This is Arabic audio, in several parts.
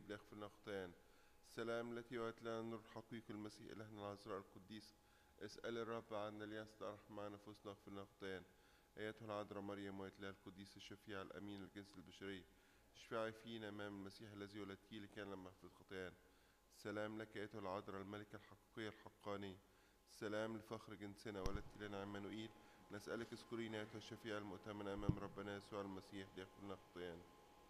الصليب ليغفر لنا خطايانا. السلام التي وهبت لنا النور الحقيقي المسيح إلهنا العذراء القديس. اسأل الرب عنا ليصنع مع نفوسنا واغفر لنا خطايانا. أيتها العذراء مريم وهبت لها القديس الشفيع الأمين للجنس البشري، اشفعي فينا أمام المسيح الذي ولدتيه لكي لما نغفر خطايانا. السلام لك أيتها العذراء الملكة الحقيقية الحقانية. السلام لفخر جنسنا ولدت لنا عمانوئيل. نسألك اذكرينا أيتها الشفيع المؤتمن أمام ربنا يسوع المسيح ليغفر لنا خطايانا.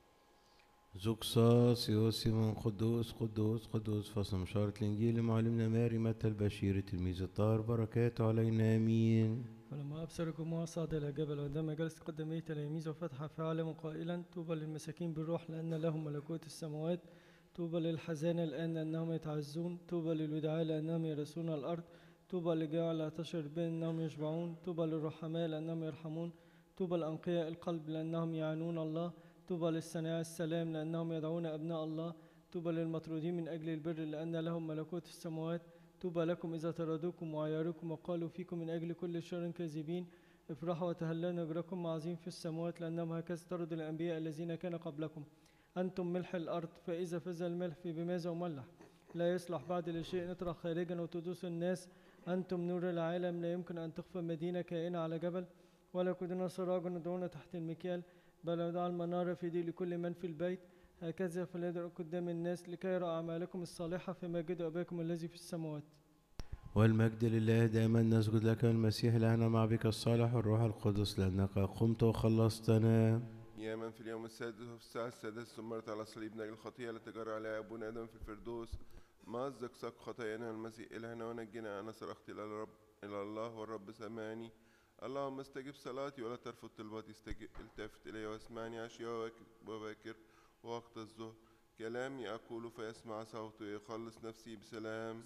زوكساس يوسيمون قدوس قدوس قدوس. فصل مشارة الإنجيل لمعلمنا ماري متى البشير تلميذ الطاهر، بركاته علينا آمين. فلما أبصركم صعد إلى جبل وعندما جلس قدميه تلاميذه وفتح في عالم قائلا: طوبى للمساكين بالروح لأن لهم ملكوت السماوات. طوبى للحزانة لأن أنهم يتعزون. طوبى للودعاء لأنهم يرثون الأرض. طوبى للجوع لا تشعر بأنهم يشبعون. طوبى للرحماء لأنهم يرحمون. طوبى لأنقياء القلب لأنهم يعانون الله. طوبى للصناع السلام لأنهم يدعون أبناء الله. طوبى للمطرودين من أجل البر لأن لهم ملكوت السماوات. طوبى لكم إذا طردوكم وعيروكم وقالوا فيكم من أجل كل شر كاذبين. افرحوا وتهللوا أجركم عظيم في السماوات لأنهم هكذا طردوا الأنبياء الذين كانوا قبلكم. أنتم ملح الأرض، فإذا فزع الملح في بماذا يملح؟ لا يصلح بعد لشيء نطرح خارجا وتدوس الناس. أنتم نور العالم، لا يمكن أن تخفى مدينة كائنة على جبل، ولا كدنا سراج ندعون تحت المكيال، بل يضع المنارة في دي لكل من في البيت. هكذا فليدعوا قدام الناس لكي يرى أعمالكم الصالحة فيمجدوا أباكم الذي في السماوات. والمجد لله دائما. نسجد لك المسيح لنا مع بك الصالح والروح القدس لأنك قمت وخلصتنا. يا من في اليوم السادس وفي الساعة السادسة ثمرت على الصليب من أجل الخطيئة التي جرى عليها أبونا آدم في الفردوس. مزق سق خطايانا المسيح إلهنا ونجنا. أنا صرخت إلى الله والرب سمعني. اللهم استجب صلاتي ولا ترفض طلباتي. التفت إلي واسمعني عشية وباكر ووقت الظهر. كلامي أقول فيسمع صوتي يخلص نفسي بسلام.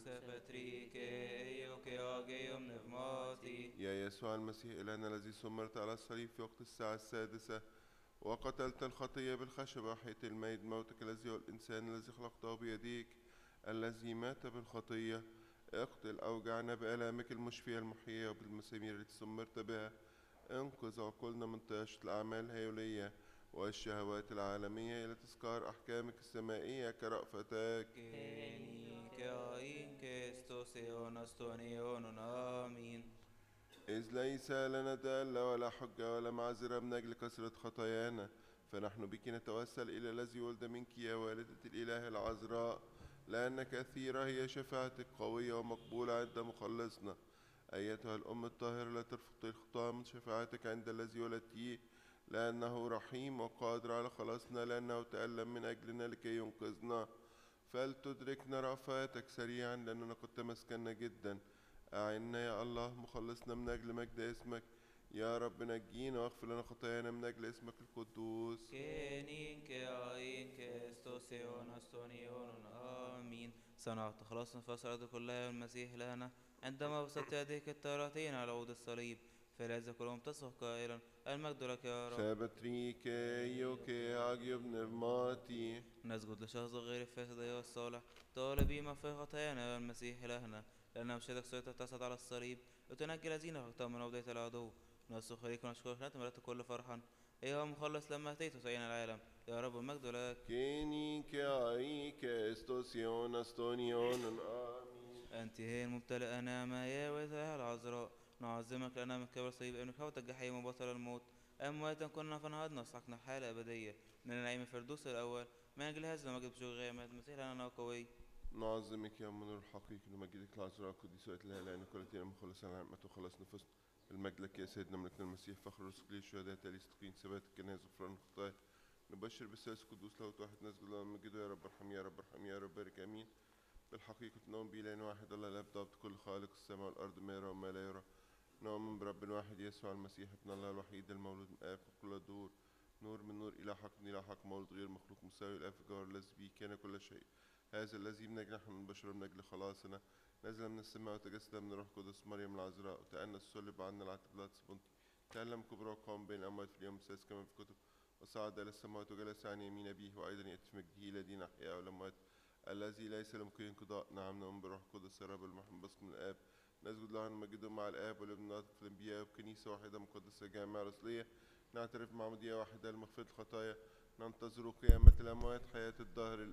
يا يسوع المسيح إلهنا الذي ثمرت على الصليب في وقت الساعة السادسة وقتلت الخطية بالخشب وحيت الميت موتك الذي هو الإنسان الذي خلقته بيديك الذي مات بالخطية. اقتل أوجعنا بآلامك المشفية المحيية وبالمسامير التي ثمرت بها. انقذ عقولنا من طياشة الأعمال الهيولية والشهوات العالمية إلى تذكار أحكامك السمائية كرأفتك. إذ ليس لنا دالة ولا حجة ولا معذرة من أجل كثرة خطايانا، فنحن بك نتوسل إلى الذي ولد منك يا والدة الإله العذراء، لأن كثيرة هي شفاعتك قوية ومقبولة عند مخلصنا. أيتها الأم الطاهرة لا ترفضي الخطاة من شفاعتك عند الذي ولدتيه، لأنه رحيم وقادر على خلاصنا، لأنه تألم من أجلنا لكي ينقذنا. فلتدركنا رأفاتك سريعا لأننا قد تمسكنا جدا. أعنا يا الله مخلصنا من أجل مجد اسمك. يا رب نجينا واغفر لنا خطايانا من أجل اسمك القدوس. آمين. صنعت خلاصا فصعد كلها المسيح لنا عندما بسطت يديك الطاهرتين على عود الصليب، فلذا كلهم تصرخ قائلا: المجد لك يا رب. سابتريك يوكي أجيب نرماتي. نسجد لشخص غير الفاسد أيها الصالح، طالبي مغفرة خطايانا يا المسيح إلهنا، لأن مشيتك سيطرة تصعد على الصليب وتنجي الذين خلقتهم من عبودية العدو. نصرخ إليك ونشكرك لا تملأت كل فرحا أيها المخلص لما أتيت وسعين العالم. يا رب المجد لك. كينيك أيك استوسيون استونيون آمين. أنت هي الممتلئة نعمة يا والدة العذراء، نعظمك لأننا من كبر صليب ابنك هوت الجحيم وبطل الموت. أمواتا كنا فنهضنا وصحكنا حالة أبدية من النعيم الفردوس الأول. من أجل هذا المجد بشغل غيامات المسيح لنا قوي. نعظمك يا منور الحقيقي لمجدك العذراء القديسة وإله لأن كل دين مخلص على نعمته وخلص نفوسنا. المجد لك يا سيدنا ملكنا المسيح فخر الرسل الشهداء تالي صدقين ثبات الكنائس غفران الخطايا. نبشر بالثالث القدوس له واحد نسجد له مجده. يا رب ارحم يا رب ارحم يا رب بارك امين. بالحقيقة نؤمن بإله واحد الله الاب ضابط كل خالق السماء والارض ما يرى وما لا يرى. نؤمن برب واحد يسوع المسيح ابن الله الوحيد المولود من اب كل دور نور من نور الى حق من الى حق مولود غير مخلوق مساوي الاب في الجوهر الذي به كان كل شيء. هذا الذي من اجل نحن من بشر من اجل خلاصنا نزل من السماء وتجسد من الروح القدس مريم العذراء وتأنس صلب عنا العتب لا تسبنتي. تألم كبرى وقام بين الأموات في اليوم السادس كما في الكتب وصعد إلى السماوات وجلس عن يمين أبيه وأيضا يأتي في مجده إلى دين أحياء والأموات الذي ليس له ممكن انقضاء. نعم نؤمن بالروح القدس الرب المحمد بثق من الآب نسجد له ونمجده مع الآب والابن والناطق في الأنبياء وبكنيسة واحدة مقدسة جامعة رسولية. نعترف معمودية واحدة لمغفرة الخطايا. ننتظر قيامة الأموات حياة الدهر